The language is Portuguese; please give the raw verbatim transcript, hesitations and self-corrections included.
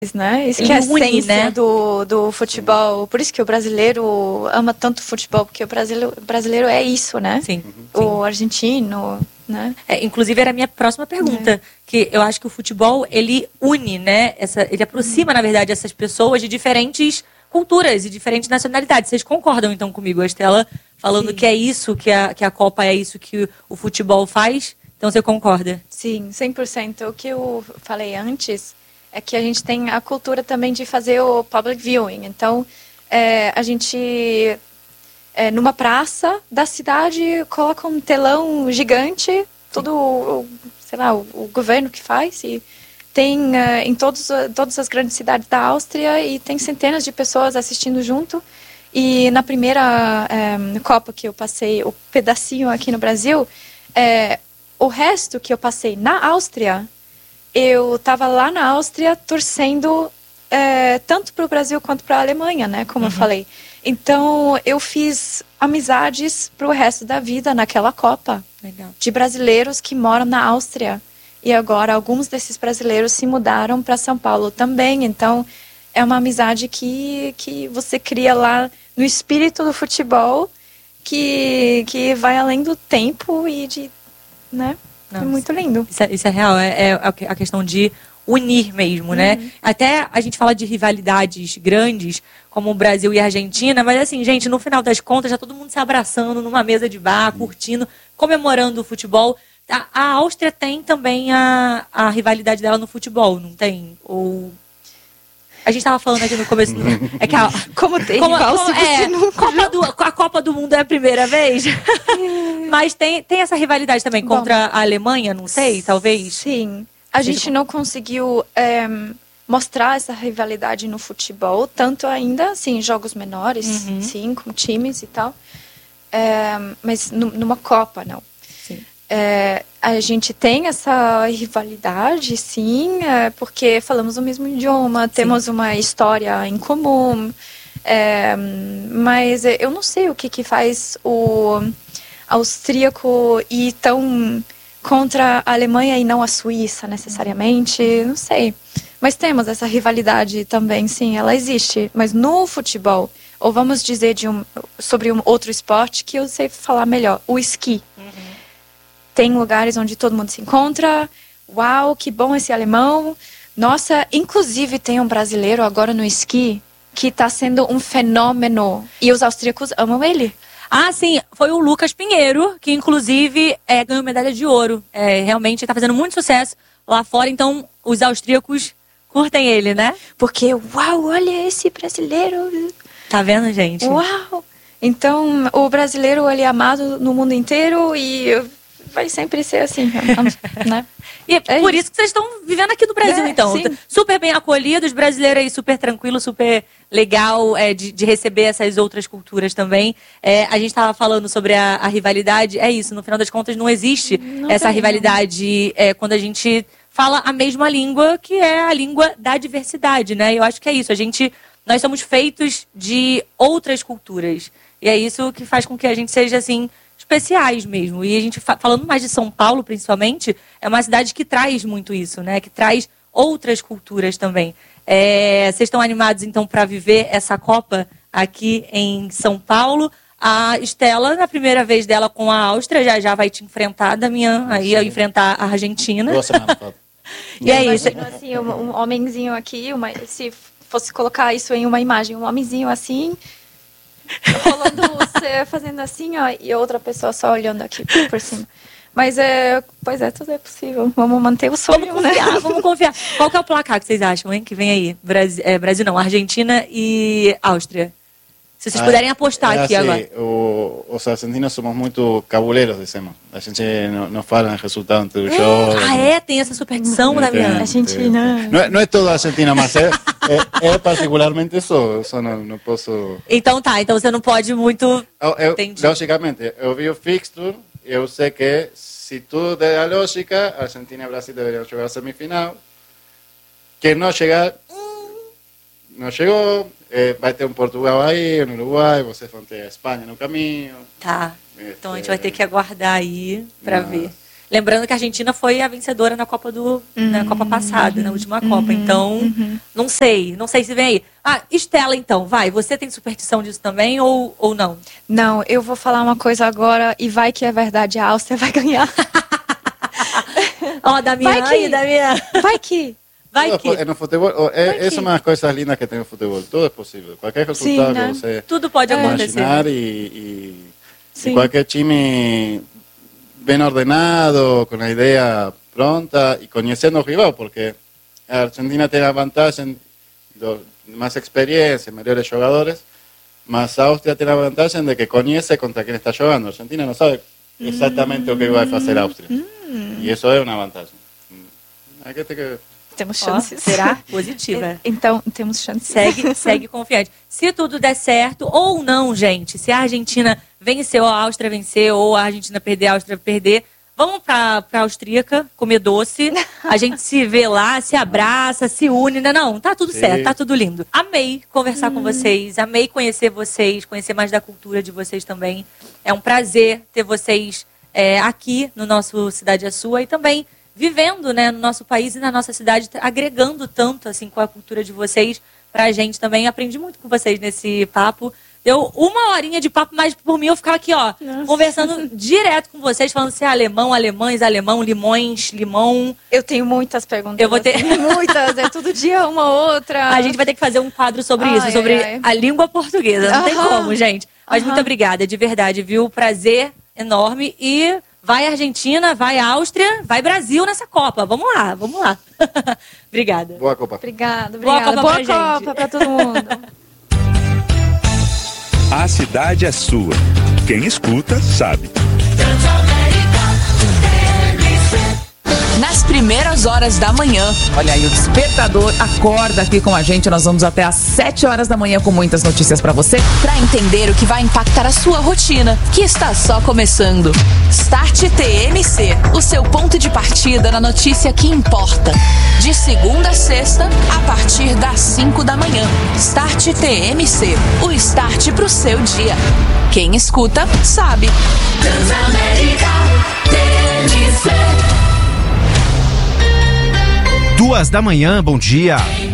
né? Isso que é a essência, né, do, do futebol. Por isso que o brasileiro ama tanto futebol, porque o brasileiro, brasileiro é isso, né? Sim. O sim. argentino, né? É, inclusive, era a minha próxima pergunta, é. que eu acho que o futebol, ele une, né? Essa, ele aproxima, uhum. na verdade, essas pessoas de diferentes culturas e diferentes nacionalidades. Vocês concordam, então, comigo? A Estela falando Sim. que é isso, que a, que a Copa é isso que o, o futebol faz. Então, você concorda? Sim, cem por cento. O que eu falei antes é que a gente tem a cultura também de fazer o public viewing. Então, é, a gente, é, numa praça da cidade, coloca um telão gigante, todo, o, sei lá, o, o governo que faz, e tem uh, em todos, todas as grandes cidades da Áustria, e tem centenas de pessoas assistindo junto. E na primeira um, Copa que eu passei, o pedacinho aqui no Brasil, é, o resto que eu passei na Áustria, eu estava lá na Áustria torcendo é, tanto para o Brasil quanto para a Alemanha, né? Como uhum. eu falei. Então, eu fiz amizades para o resto da vida naquela Copa. Legal. De brasileiros que moram na Áustria. E agora, alguns desses brasileiros se mudaram para São Paulo também. Então, é uma amizade que, que você cria lá no espírito do futebol, que, que vai além do tempo e de... né? Não, é muito lindo. Isso é, isso é real, é, é a questão de unir mesmo, uhum. né? Até a gente fala de rivalidades grandes, como o Brasil e a Argentina, mas assim, gente, no final das contas, já todo mundo se abraçando numa mesa de bar, curtindo, comemorando o futebol. A, a Áustria tem também a, a rivalidade dela no futebol, não tem? Ou... A gente estava falando aqui no começo. Do... É que a... Como tem? Como, igual, como, se é, não... Copa do, a Copa do Mundo é a primeira vez. Mas tem, tem essa rivalidade também Bom, contra a Alemanha, não sei, talvez? Sim. A Vocês... gente não conseguiu é, mostrar essa rivalidade no futebol, tanto ainda, assim, jogos menores, uhum. sim, com times e tal. É, mas numa Copa, não. Sim. É, a gente tem essa rivalidade, sim, é, porque falamos o mesmo idioma, sim. temos uma história em comum, é, mas eu não sei o que, que faz o austríaco ir tão contra a Alemanha e não a Suíça, necessariamente, não sei. Mas temos essa rivalidade também, sim, ela existe. Mas no futebol, ou vamos dizer de um, sobre um outro esporte que eu sei falar melhor, o esqui. Uhum. Tem lugares onde todo mundo se encontra. Uau, que bom esse alemão. Nossa, inclusive tem um brasileiro agora no esqui que está sendo um fenômeno. E os austríacos amam ele. Ah, sim, foi o Lucas Pinheiro, que inclusive é, ganhou medalha de ouro. É, realmente está fazendo muito sucesso lá fora, então os austríacos curtem ele, né? Porque, uau, olha esse brasileiro. Tá vendo, gente? Uau! Então, o brasileiro, ele é amado no mundo inteiro e vai sempre ser assim, né? E é, é por isso que vocês estão vivendo aqui no Brasil, é, então. Sim. Super bem acolhidos, brasileiro aí super tranquilo, super legal é, de, de receber essas outras culturas também. É, a gente estava falando sobre a, a rivalidade, é isso, no final das contas não existe não essa tem, rivalidade é, quando a gente fala a mesma língua, que é a língua da diversidade, né? Eu acho que é isso, a gente, nós somos feitos de outras culturas. E é isso que faz com que a gente seja, assim, especiais mesmo. E a gente, falando mais de São Paulo, principalmente, é uma cidade que traz muito isso, né? Que traz outras culturas também. É, vocês estão animados, então, para viver essa Copa aqui em São Paulo? A Estela, na primeira vez dela com a Áustria, já já vai te enfrentar, Damian, aí a enfrentar a Argentina. Boa semana, Paulo. E é isso. Assim, um, um homenzinho aqui, uma, se fosse colocar isso em uma imagem, um homenzinho assim... rolando você fazendo assim, ó, e outra pessoa só olhando aqui por cima. Mas é, pois é, tudo é possível. Vamos manter o sonho, vamos confiar, né? Vamos confiar. Qual que é o placar que vocês acham, hein? Que vem aí? Brasil, é, Brasil não, Argentina e Áustria. Se vocês ah, puderem apostar é aqui assim, agora. O, os argentinos somos muito cabuleiros, dizemos. A gente não, não fala o resultado do é, jogo. Ah, é? Tem essa superstição, Damian? Argentina. Não, não é toda a Argentina, mas é, é, é particularmente isso. Eu só não, não posso... Então tá, então você não pode muito... Eu, eu, logicamente, eu vi o fixture e eu sei que se tudo der a lógica, Argentina e Brasil deveriam jogar a semifinal. Quem não chegar, não chegou... É, vai ter um Portugal aí, um Uruguai, vocês vão ter a Espanha no caminho. Tá, então a gente vai ter que aguardar aí para ver. Lembrando que a Argentina foi a vencedora na Copa do uhum. na Copa passada, na última Copa. Uhum. Então, uhum. não sei. Não sei se vem aí. Ah, Estela, então, vai. Você tem superstição disso também ou, ou não? Não, eu vou falar uma coisa agora e vai que é verdade, a Áustria vai ganhar. Ó, oh, Damián, vai que, Damián. Vai que. Vai que. En el fútbol, es una de las cosas lindas que tiene el fútbol. Todo es posible. Cualquier resultado sí, que ¿no? você Tudo pode acontecer. imaginar y, y, y cualquier time bien ordenado, con la idea pronta y conociendo el rival, porque Argentina tiene la ventaja en los, más experiencia, mejores jugadores, más Austria tiene la ventaja de que conoce contra quién está jugando. Argentina no sabe exactamente mm. lo que va a hacer Austria. Mm. Y eso es una ventaja. Hay que tener que... Temos chances. Oh, será positiva. Então, temos chances. Segue, segue confiante. Se tudo der certo, ou não, gente, se a Argentina venceu, a Áustria venceu, ou a Argentina perder, a Áustria perder, vamos pra, pra Austríaca comer doce, a gente se vê lá, se abraça, se une. Não, não, tá tudo Sim. certo, tá tudo lindo. Amei conversar hum. com vocês, amei conhecer vocês, conhecer mais da cultura de vocês também. É um prazer ter vocês é, aqui no nosso Cidade é Sua e também vivendo, né, no nosso país e na nossa cidade, agregando tanto assim com a cultura de vocês pra gente também. Aprendi muito com vocês nesse papo. Deu uma horinha de papo, mas por mim eu ficava aqui, ó, Nossa. conversando direto com vocês, falando se é alemão, alemães, alemão, limões, limão. Eu tenho muitas perguntas. Eu vou ter assim, muitas, é todo dia uma outra. A gente vai ter que fazer um quadro sobre ai, isso, sobre ai. a língua portuguesa. Não Aham. tem como, gente. Mas Aham. muito obrigada, de verdade, viu? Prazer enorme e vai Argentina, vai Áustria, vai Brasil nessa Copa. Vamos lá, vamos lá. Obrigada. Boa Copa. Obrigada, Boa obrigada. Copa Boa pra Copa pra todo mundo. A cidade é sua. Quem escuta, sabe. Nas primeiras horas da manhã. Olha aí, o Despertador acorda aqui com a gente. Nós vamos até às sete horas da manhã com muitas notícias pra você. Pra entender o que vai impactar a sua rotina, que está só começando. Start T M C, o seu ponto de partida na notícia que importa. De segunda a sexta, a partir das cinco da manhã. Start T M C, o start pro seu dia. Quem escuta, sabe. Transamérica T M C. Duas da manhã, bom dia.